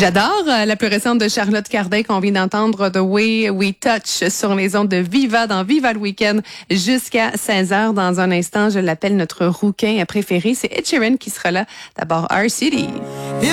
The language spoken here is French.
J'adore la plus récente de Charlotte Cardin qu'on vient d'entendre, The Way We Touch, sur les ondes de Viva, dans Viva le Week-end, jusqu'à 16h. Dans un instant, je l'appelle notre rouquin préféré. C'est Ed Sheeran qui sera là. D'abord, Our City.